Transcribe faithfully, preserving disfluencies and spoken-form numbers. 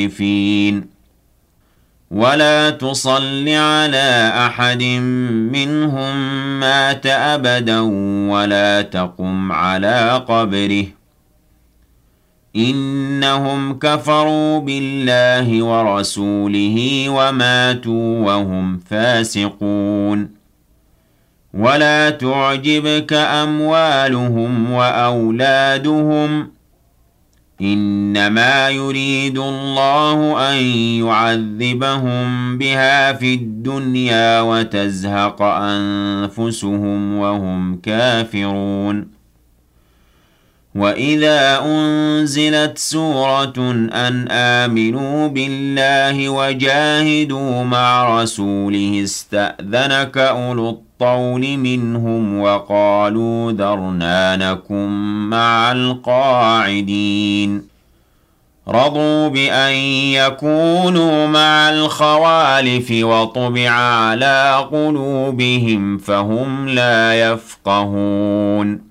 فين ولا تصل على أحد منهم مات أبدا ولا تقم على قبره إنهم كفروا بالله ورسوله وماتوا وهم فاسقون ولا تعجبك أموالهم وأولادهم إنما يريد الله أن يعذبهم بها في الدنيا وتزهق أنفسهم وهم كافرون وإذا أنزلت سورة أن آمنوا بالله وجاهدوا مع رسوله استأذنك أولو الطول منهم وقالوا ذرنا نكن مع القاعدين رضوا بأن يكونوا مع الخوالف وطبع على قلوبهم فهم لا يفقهون